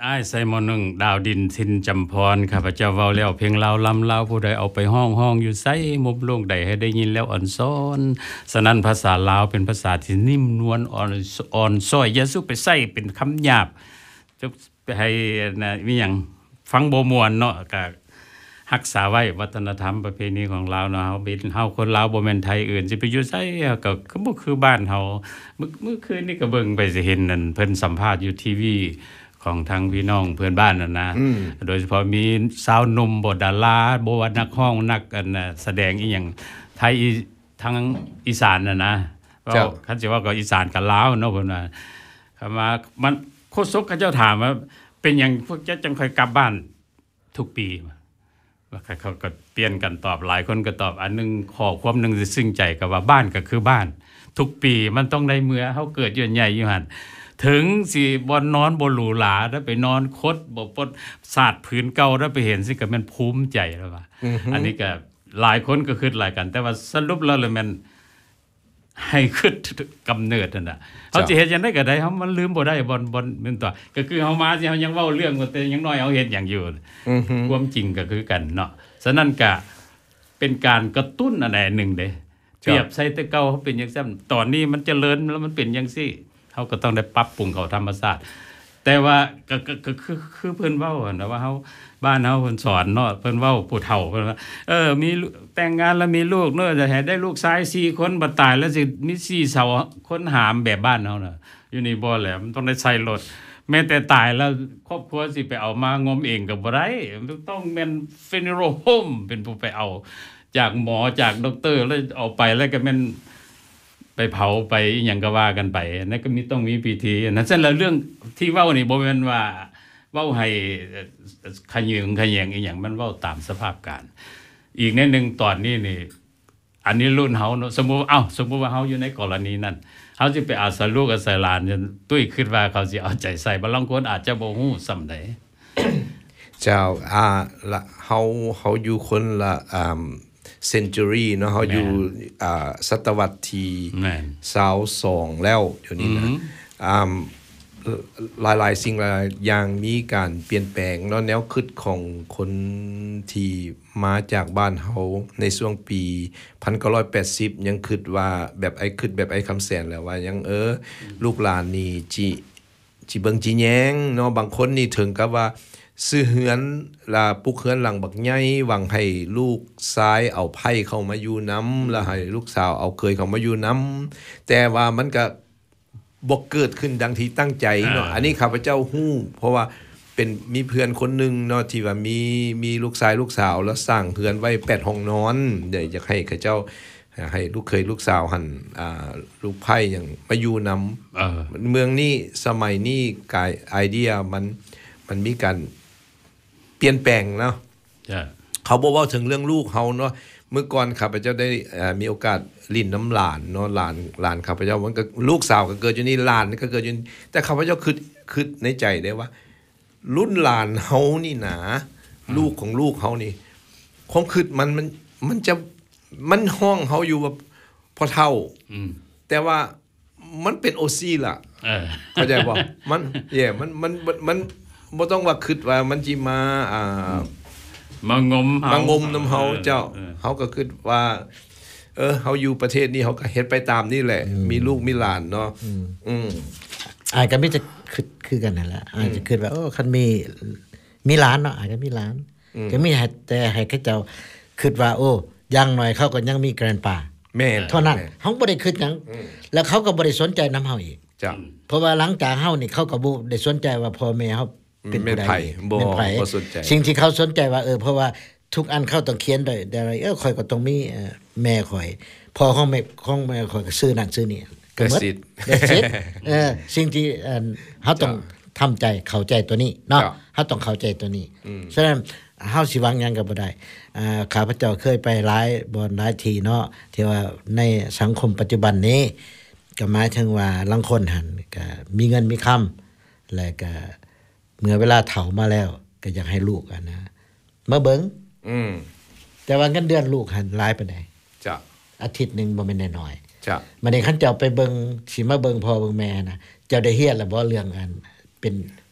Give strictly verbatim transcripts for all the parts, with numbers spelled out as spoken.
อ้ายใส่หม้อนึ่งดาวดินทินจำพรข้าพเจ้าเว้าแล้วเพลงลาวลำลาวผู้ใดเอาไปห้องห้องอยู่ไสมุมโลกใดให้ได้ยินแล้วอ่อนซ้อนฉะนั้นภาษาลาวเป็นภาษาที่นิ่มนวลอ่อนอ่อนซ้อยอย่าสุไปใส่เป็นคำหยาบจะให้นะมีหยังฟังบ่ม่วนเนาะก็รักษาไว้วัฒนธรรมประเพณีของลาวเนาะเฮาเป็นเฮาคนลาวบ่แม่นไทยอื่นสิไปอยู่ไสก็ก็บ่คือบ้านเฮาเมื่อเมื่อคืนนี้ก็เบิ่งไปสิเห็นนั่นเพิ่นสัมภาษณ์อยู่ทีวีของทางพี่น้องเพื่อนบ้านนั่นนะโดยเฉพาะมีสาวหนุ่มบ่ดาราบ่ว่านักร้องนักอันน่ะแสดงอีหยังไทยทางอีสานน่ะนะเว้าคันสิว่าก็อีสานกับลาวเนาะเพิ่นว่าเข้ามามันโคศกเขาเจ้าถามว่าเป็นหยังพวกเจ้าจังค่อยกลับบ้านทุกปีว่าเขาก็เปลี่ยนกันตอบหลายคนก็ตอบอันนึงข้อความนึงสิซึ้งใจก็ว่าบ้านก็คือบ้านทุกปีมันต้องได้เมื่อเฮาเกิดอยู่ใหญ่อยู่หั่นถึงสิบ่นอนบ่หรูหราได้ไปนอนคดบ่ปดสาดผืนเก่าได้ไปเห็นสิก็แม่นภูมิใจแล้วว่า อันนี้ก็หลายคนก็คิดหลายกันแต่ว่าสรุปแล้วเลยแม่นให้คิดกำเนิดนั่นน่ะเฮาสิเฮ็ดจังได๋ก็ได้เฮามันลืมบ่ได้บ่บ่แม่นตัวก็คือเฮามาสิเฮายังเว้าเรื่องว่าแต่ยังน้อยเฮาเฮ็ดหยังอยู่อือฮึความจริงก็คือกันเนาะฉะนั้นก็เป็นการกระตุ้นอันใดนึงเด้เปรียบใส่แต่เก่าเฮาเป็นจังซั่นตอนนี้มันเจริญแล้วมันเป็นจังซี่เฮาก็ต้องได้ปรับปรุงเข้าธรรมชาติแต่ว่าก็ก็คือคือเพิ่นเว้าน่ะว่าเฮาบ้านเฮาเพิ่นสอนเนาะเพิ่นเว้าผู้เฒ่าเพิ่นว่าเออมีแต่งงานแล้วมีลูกเนาะจะให้ได้ลูกชายสี่คนบ่ตายแล้วสิมีสี่เสาคนหามแบบบ้านเฮาน่ะอยู่นี่บ่แหละมันต้องได้ใช้รถแม้แต่ตายแล้วครอบครัวสิไปเอามางมเองก็บ่ได้ต้องแม่น funeral home เป็นผู้ไปเอาจากหมอจากด็อกเตอร์แล้วเอาไปแล้วก็แม่นไปเผาไปอีหยังก็ว่ากันไปนั่นก็มีต้องมีพิธีนั่นซั่นแล้วเรื่องที่เว้านี่บ่แม่นว่าเว้าให้ขยึงขแยงอีหยังมันเว้าตามสภาพการอีกแนวนึงตอนนี้นี่อันนี้รุ่นเฮาเนาะสมมุติเอ้าสมมุติว่าเฮาอยู่ในกรณีนั้นเฮาสิไปอาศัยลูกอาศัยหลานตุ้ยคิดว่าเขาสิเอาใจใส่บางคนอาจจะบ่ฮู้ส่ำใดเจ้าอ่าละเฮาเฮาอยู่คนละอ่าcentury เนาะเฮาอยู่อ่าศตวรรษที่ยี่สิบสองแล้วเดี๋ยวนี้นะอ่าหลายๆสิ่งหลายอย่างมีการเปลี่ยนแปลงเนาะแนวคิดของคนที่มาจากบ้านเฮาในช่วงปีหนึ่งพันเก้าร้อยแปดสิบยังคิดว่าแบบไอ้คิดแบบไอ้คำแสนแล้วว่ายังเออลูกหลานนี่จิจิเบิ่งจิแยงเนาะบางคนนี่ถึงกับว่าซื้อเฮือนล่ะปลูกเฮือนหลังบักใหญ่หวังให้ลูกชายเอาไผเข้ามาอยู่นำแล้วให้ลูกสาวเอาเคยเข้ามาอยู่นำแต่ว่ามันก็บ่เกิดขึ้นดังที่ตั้งใจเนาะอันนี้ข้าพเจ้าฮู้เพราะว่าเป็นมีเพื่อนคนนึงเนาะที่ว่ามีมีลูกชายลูกสาวแล้วสร้างเฮือนไว้แปดห้องนอนได้อยากให้เขาเจ้าให้ลูกเคยลูกสาวหั่นอ่าลูกไผหยังมาอยู่นำเออเมืองนี้สมัยนี้กายไอเดียมันมันมีการเปลี่ยนแปลงเนาะเขาบอกว่าถึงเรื่องลูกเขาเนาะเมื่อก่อนข้าพเจ้าได้มีโอกาสลิ้นน้ำหลานเนาะหลานหลานข้าพเจ้ามันก็ลูกสาวก็เกิดอยู่นี่หลานก็เกิดอยู่แต่ข้าพเจ้าคิดคิดในใจได้ว่ารุ่นหลานเฮานี่นะลูกของลูกเฮานี่ความคิดมันมันมันจะมันห้องเฮาอยู่แบบพอเท่าแต่ว่ามันเป็นโอซี่ล่ะเออเข้าใจบ่มันแย่มันมันมันบ่ต้องว่าคิดว่ามันสิมาอ่ามางมเฮามางมนำเฮาเจ้าเฮาก็คิดว่าเออเฮาอยู่ประเทศนี้เฮาก็เฮ็ดไปตามนี่แหละมีลูกมีหลานเนาะอืมอาจก็มีจะคิดคือกันนั่นแหละอาจจะคิดว่าโอ้คันมีมีหลานเนาะอาจจะมีหลานก็มีแต่ให้เขาเจ้าคิดว่าโอ้อย่างน้อยเขาก็ยังมีแกรนป่าแม่นเท่านั้นเฮาบ่ได้คิดหยังแล้วเขาก็บ่ได้สนใจนำเฮาอีกจ้ะเพราะว่าหลังจากเฮานี่เขาก็บ่ได้สนใจว่าพ่อแม่เฮาเป็นผู้ใดบ่บ่สนใจสิ่งที่เขาสนใจว่าเออเพราะว่าทุกอันเขาต้องเขียนได้ได้เออข่อยก็ต้องมีแม่ข่อยพ่อของแม่ของแม่ข่อยก็ซื้อนั่นซื้อนี่ก็หมดเออสิ่งที่เฮาต้องทำใจเข้าใจตัวนี้เนาะเฮาต้องเข้าใจตัวนี้ฉะนั้นเฮาสิหวังหยังก็บ่ได้อ่าข้าพเจ้าเคยไปหลายบ่หลายที่เนาะที่ว่าในสังคมปัจจุบันนี้ก็หมายถึงว่าลางคนหั่นก็มีเงินมีคำแล้วก็เมื่อเวลาเฒ่ามาแล้วก็อยากให้ลูกอ่ะนะมาเบิ่งอืมแต่ว่าเงินเดือนลูกหั่นหลายปานใดจ้ะอาทิตย์นึงบ่แม่นน้อยๆจ้ะมื้อนี้คันเจ้าไปเบิ่งสิมาเบิ่งพ่อเบิ่งแม่นะเจ้าได้เฮียนแล้วบ่เรื่องอันเป็น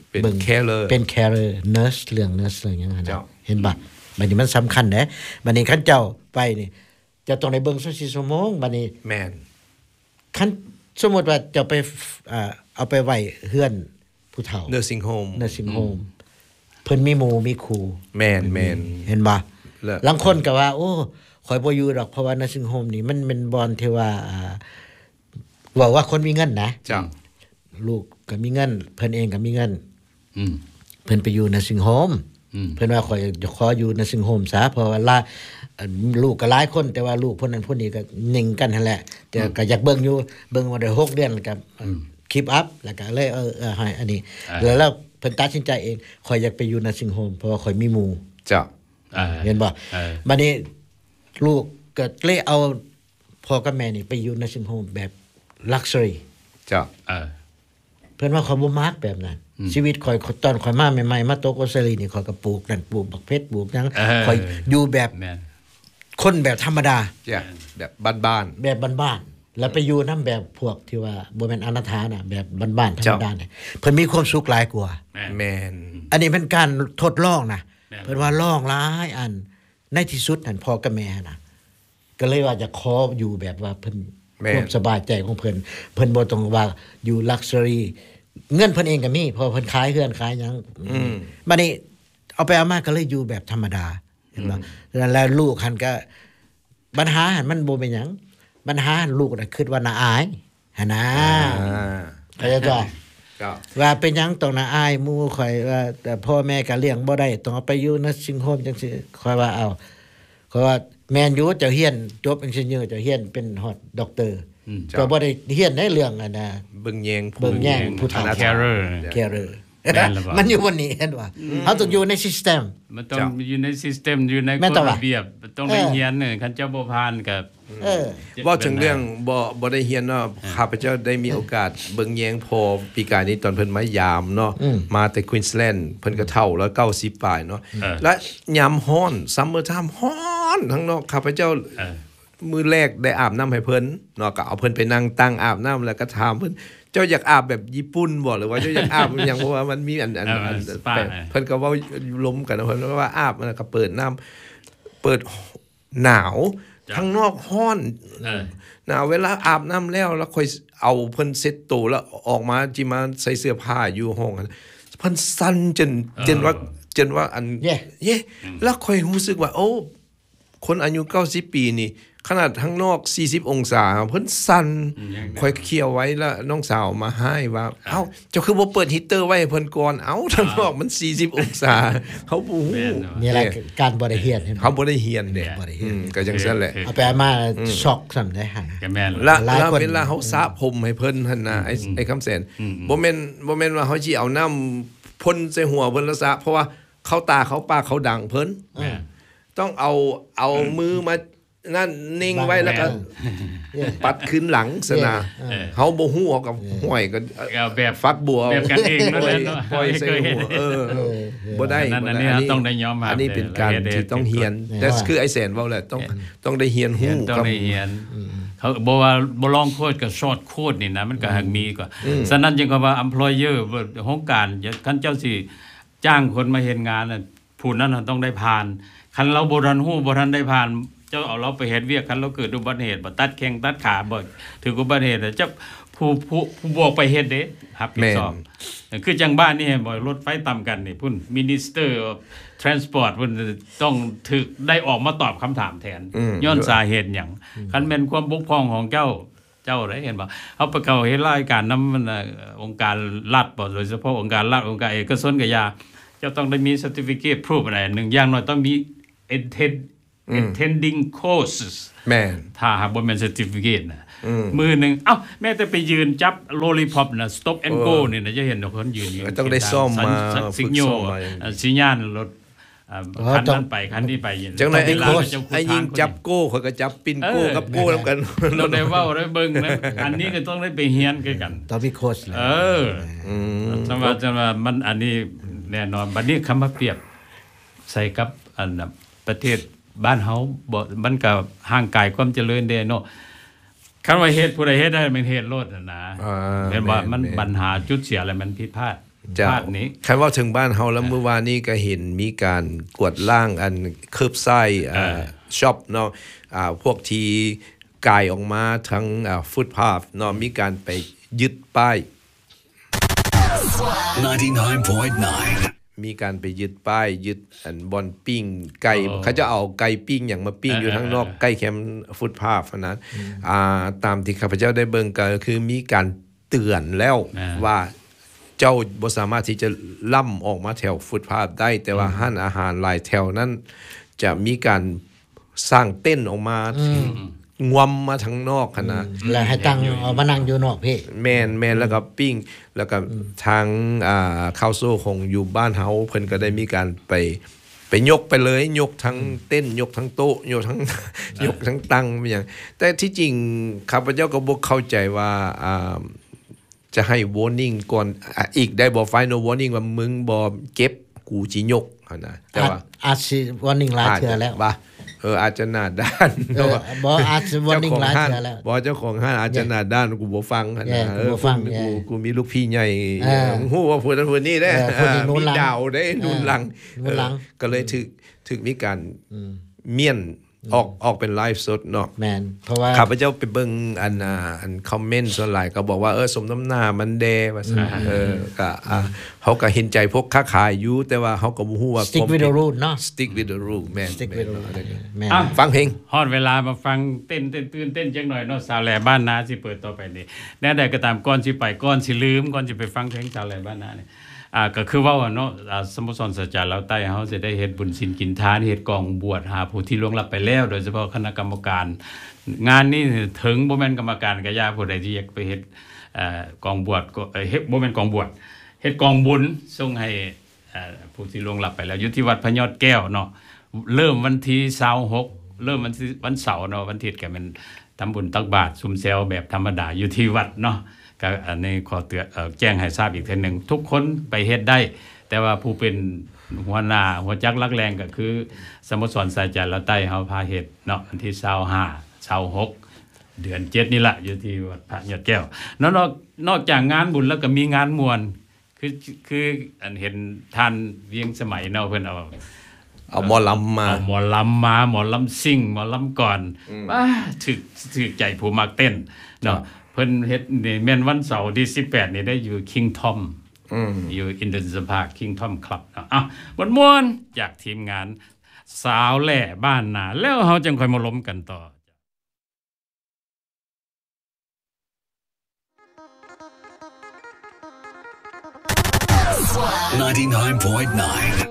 เป็นบิ่ง carer เป็น carer nurse เรื่อง nurse เรื่องหยังหั่นเจ้าน่ะเห็นบ่บัดนี้มันสำคัญเด้บัดนี้คันเจ้าไปนี่เจะต้องได้เบิ่งยี่สิบสี่ชั่วโมงบัดนี้แม่นคันสมมุติว่าเจ้าไปอ่าเอาไปไว้เฮือนผู้เฒ่า nursing home nursing home เพิ่นมีหมู่มีครูแม่นแม่นเห็นบ่แล้วบางคนก็ว่า โอ้ข่อยบ่อยู่ดอกเพราะว่า nursing home นี่มันเป็นบ่อนที่ว่าอ่าว่าว่าคนมีเงินนะจ้ะลูกก็มีเงินเพิ่นเองก็มีเงินอืมเพิ่นไปอยู่ nursing home อืมเพิ่นว่าข่อยจะขออยู่ nursing home ซะเพราะว่าลาเอ่อลูกก็หลายคนแต่ว่าลูกพวกนั้นพวกนี้ก็นิ่งกันนั่นแหละแต่ก็อยากเบิ่งอยู่เบิ่งมาได้หกเดือนแล้วก็คลิปอัพแล้วก็เลยเออเออให้อันนี้ แล้วแล้วเพิ่นตัดสินใจเองข่อยอยากไปอยู่ nursing home เพราะว่าข่อยมีหมู่จ้ะอ่าเห็นบ่เออบัดนี้ลูกก็เลยเอาพ่อกับแม่นี่ไปอยู่ nursing home แบบ luxury จ้ะเออเพิ่นว่าเขาบ่มักแบบนั้น ชีวิตข่อยตอนข่อยมาใหม่ๆมาตกออสเตรเลียนี่ข่อยก็ปลูกนั่นปลูกบักเพชรปลูกหยังเออข่อยอยู่แบบแม่นคนแบบธรรมดาจ้ะแบบบ้านแบบบ้านๆแล้วไปอยู่นำแบบพวกที่ว่าบ่แม่นอนาถาน่ะแบบบ้านๆธรรมดาเนี่ยเพิ่นมีความสุขหลายกว่าแม่นๆแม่นอันนี้เป็นการทดลองนะแม่นเพิ่นว่าลองหลายอันในที่สุดนั่นพ่อกับแม่น่ะก็เลยว่าจะขออยู่แบบว่าเพิ่นแม่นความสบายใจของเพิ่นเพิ่นบ่ต้องว่าอยู่ luxury เงินเพิ่นเองก็มีเพราะเพิ่นขายเฮือนขายหยังบัดนี้เอาไปเอามาก็เลยอยู่แบบธรรมดาเห็นบ่แล้วลูกหันก็ปัญหาหันมันบ่เป็นหยังปัญหาหันลูกน่ะคิดว่าน่าอายหั่นน่ะอ่าเข้าใจจ้ะจ้ะว่าเป็นหยังต้องน่าอายหมู่ข่อยว่าแต่พ่อแม่ก็เลี้ยงบ่ได้ต้องเอาไปอยู่ในสิงโฮมจังซี่ข่อยว่าเอาข่อยว่าแม่นอยู่เจ้าเฮียนจบเอนจิเนียร์เจ้าเฮียนเป็นฮอดด็อกเตอร์ก็บ่ได้เฮียนในเรื่องอันน่ะเบิ่งแยงผู้เบิ่งแยงผู้เฒ่าอนาถ carer แคเรอร์แม่นแล้วบ่มันอยู่บนนี้เห็นว่าเฮาต้องอยู่ในซิสเต็มมันต้องจ้ะอยู่ในซิสเต็มอยู่ในแม่กนต่ฎอวะระเบียบต้องได้เออเรียนเนี่ยคันเจ้าบ่ผ่านกับเออเว้าถึงเรื่องบ่บ่ได้เรียนเนาะข้าพเจ้าได้มีโอกาสเบิ่งแยงพอปีกายนี้ตอนเพิ่นมายามเนาะมาแต่ควีนส์แลนด์เพิ่นก็เฒ่าแล้วเก้าสิบปลายเนาะเออและยามร้อนซัมเมอร์ไทม์ร้อนทั้งนอกข้าพเจ้าเออมื้อแรกได้อาบน้ำให้เพิ่นเนาะก็เอาเพิ่นไปนั่งตั้งอาบน้ำแล้วก็ถามเพิ่นเจ้าอยากอาบแบบญี่ปุ่นบ่หรือว่าเจ้าอยากอาบ หยังเพราะว่ามันมีอันอันเอออันสปาแปลกเพิ่นก็เว้าล้มกันนะเพิ่นว่าอาบแล้วก็เปิดน้ำเปิดหนาวข้างนอกร้อนเออหนาวเวลาอาบน้ำแล้วแล้วค่อยเอาเพิ่นเซ็ตตัวแล้วออกมาจิมาใส่เสื้อผ้าอยู่ห้องกันเพิ่นสั่นจนจนว่าจนว่าอันเย่เย่แล้วค่อยรู้สึกว่า โอ้ คนอายุเก้าสิบปีนี่ ขนาดข้างนอกสี่สิบองศาเพิ่นสั่นค่อยเคี่ยวไว้แล้วน้องสาวมาให้ว่า เอ้าเจ้าคือบ่เปิดฮีตเตอร์ไว้ให้เพิ่นก่อนเอ้าข้างนอกมันสี่สิบองศาเขาบ่ฮู้นี่แหละการบ่ได้เฮียนเห็นบ่เขาบ่ได้เรียนเด้บ่ได้เฮีอืยนมก็จังซั่นแหละเอาไปเอามาช็อกซ้ํได้หั่นก็แม่นแล้วหลายแล้วคนเวลาเขาสระผมให้เพิ่นหั่นน่ะไอ้ไอ้คำแสนบ่แม่นบ่แม่นว่าเขาสิเอาน้ำพ่นใส่หัวเพิ่นแล้วสระเพราะว่าเขาตาเขาปากเขาดังเพิ่นแม่นต้องเอาเอามือมานั่นนิ่งไว้แล้วก็ปัดขึ้นหลังซะนะเฮาบ่ฮู้เอากับห้วยก็เอาแบบฟักบัวแบบกันเองนั่นแหละเนาะปล่อยใส่หัวเออบ่ได้นั่นอันนี้บ่ได้ต้องได้ยอมรับอันนี้เป็นการเด้อที่ต้องเรียนแต่คือไอ้แสนเว้าแหละต้องต้องได้เรียนเรีฮู้ยนต้องกับได้เรียนเขาบอกว่าบ่ลองโคดกับชอตโคดนี่นะมันก็หักมีกว่าฉะนั้นจึงก็ว่า employer โครงการคันเจ้าสิจ้างคนมาเฮ็ดงานน่ะผู้นั้นน่ะต้องได้ผ่านคันเราบ่ทันฮู้บ่ทันได้ผ่านเจ้าเอาเราไปเฮ็ดเวียกคันเราเกิดอุบัติเหตุบ่ตัดแข้งตัดขาบ่ถึงอุบัติเหตุเจ้าผู้ผู้ผู้บอกไปเฮ็ดเด้รับผิดชอบคือจังบ้านนี่บ่รถไฟต่ำกันนี่พุ่น Minister of Transport พุ่นต้องถึกได้ออกมาตอบคำถามแทนย้อนสาเหตุหยังคันแม่นความบกพร่องของเจ้าเจ้าได้เห็นบ่เฮาไปเข้าเฮ็ดรายการนำมันองค์การรัฐบ่โดยเฉพาะองค์การรัฐองค์การเอกชนก็อย่าเจ้าต้องได้มี certificate proof อะไรหนึ่งอย่างน้อยต้องมี attend attending courses แม่นถ้าหากบ่แม่น certificate น่ะมือหนึงเอ้าแม้แต่ไปยืนจับ lollipop น่ะ stop and go นี่น่ะจะเห็นคนยืนอยู่ต้องได้ซ่อมมาสิญโยฝึกซ่อมมาอย่างนี้สัญญาณรถคันนั้นไปคันนี้ไปจังได๋ไอ้เวลาโค้ชเจ้าคุณไอ้ยิงทางจับโก้เขาก็จับปิ้นโก้กับโก้นํกันต้องได้เว้าได้เบิ่งนะอันนี้ก็ต้องได้ไปเรียนคือกันต้องมีโค้ชเลยเออสำหรับสำหรับมันอันนี้แน่นอนบัดนี้คำว่าเปรียบใส่กับอันน่ะประเทศบ้านเฮาบ่มันก็ห่างไกลความเจริญเด้เนาะคันว่าเฮ็ดผู้ใดเฮ็ดได้มันเฮ็ดโลดน่ะนะอ่าเห็นว่าแม่นมันแม่นปัญหาจุดเสียอะไรมันผิดพลาดจะบ้านนี้คันว่าถึงบ้านเฮาแล้วเมื่อวานนี้ก็เห็นมีการกวดล้างอันคืบไส้อ่าช็อปเนาะอ่าพวกที่กายออกมาทั้งอ่าฟุตพาธเนาะมีการไปยึดป้าย ninety-nine point nine มีการไปยึดป้ายยึดอันบอนปิ้งไก่เขาจะเอาไก่ปิ้งอย่างมาปิ้งอยู่ข้างนอกใกล้แคมป์ฟุตพาธนั้นอ่าตามที่ข้าพเจ้าได้เบิ่งก็คือมีการเตือนแล้วว่าเจ้าบ่สามารถที่จะล่ำออกมาแถวฟุตพาธได้ แต่ว่าห้านอาหารหลายแถวนั้นจะมีการสร้างเต้นออกมางวมมาทางนอกขนาดแล้วให้ตั้งเอามานั่งอยู่นอกพี่แม่นแม่นแล้วก็ปิ้งแล้วก็ทางอ่าข้าวโซ่ของอยู่บ้านเฮาเพิ่นก็ได้มีการไปไปยกไปเลยยกทั้งเต้นยกทั้งโต๊ะยกทั้งยกทั้งตังอย่างแต่ที่จริงข้าพเจ้าก็บ่เข้าใจว่าอ่าจะให้ warning ก่อนอ่ะอีกได้บ่ final warning ว่ามึงบ่เก็บกูสิยกหั่นน่ะแต่ว่าอาจสิวอร์นิ่งหลายเทื่อแล้วว่าเอออาจจะหน้าด้านเออบ่อาจสิวอร์นิ่งหลายเทื่อแล้วบ่เจ้าของห้านอาจจะหน้าด้านกูบ่ฟังหั่นแย่น่ะกูบ่ฟังเออแย่กูกูมีลูกพี่ใหญ่เออฮู้ว่าผู้นั้นผู้นี้เด้เออผู้นี้หนุนหลังมีดาวได้หนุนหลังหนุนหลังเออก็เลยถึกถึกมีการเมียนออกออกเป็นไลฟ์สดเนาะแม่นเพราะว่าข้าพเจ้าไปเบิ่งอันอ่าอันคอมเมนต์ส่วนหลายก็บอกว่าเออสมน้ำหน้ามันแดว่าซั่นเออก็อ่าเขาก็เห็นใจพวกค้าขายอยู่แต่ว่าเขาก็บ่ฮู้ว่า stick with the rule เนาะ stick with the rule แม่น stick with the rule แม่นอ่ะฟังเพลงฮอดเวลามาฟังเต้นเต้นตื่นเต้นจังหน่อยเนาะสาวแหล่บ้านนาสิเปิดต่อไปนี่แน่ใดก็ตามก่อนสิไปก่อนสิลืมก่อนสิไปฟังเพลงสาวแหล่บ้านนานี่อ่าก็คือว่าเนาะอ่าสโมสรสัจจะลาวใต้เฮาสิได้เฮ็ดบุญศีลกินทานเฮ็ดกองบวชหาผู้ที่ล่วงลับไปแล้วโดยเฉพาะคณะกรรมการงานนี้ถึงบ่แม่นกรรมการก็อย่าผู้ใดที่อยากไปเฮ็ดเอ่อกองบวชก็เอ่อเฮ็ดบ่แม่นกองบวชเฮ็ดกองบุญส่งให้เอ่อผู้ที่ล่วงลับไปแล้วอยู่ที่วัดพระยอดแก้วเนาะเริ่มวันที่ยี่สิบหกเริ่มวันที่วันเสาร์เนาะวันอาทิตย์ก็แม่นทำบุญตักบาตรซุมแซวแบบธรรมดาอยู่ที่วัดเนาะก็อันนี้ขอเตือนเอ่อแจ้งให้ทราบอีกทีนึงทุกคนไปเฮ็ดได้แต่ว่าผู้เป็นหัวหน้าหัวจักรักแรงก็คือสโมสรสายใจลาวใต้เฮาพาเฮ็ดเนาะวันที่ยี่สิบห้า ยี่สิบหกเดือนเจ็ดนี่ล่ะอยู่ที่วัดพระยอดแก้วนอกนอกจากงานบุญแล้วก็มีงานมวลคือคืออันเห็นท่านเวียงสมัยเนาะเพิ่นเอาเอาหมอลำมาเอาหมอลำมาหมอลำซิ่งหมอลำก่อนว้าถึกถึกใจผู้มักเต้นเนาะเพิ่นเฮ็ดนี่แม่นวันเสาร์ที่สิบแปดนี่ได้อยู่ King Tom อืมอยู่ Indonesian Park King Tom Club เนาะอ่ะม่วนๆจากทีมงานสาวแหล่บ้านนาแล้วเฮาจังค่อยมาล้มกันต่อ ninety-nine point nine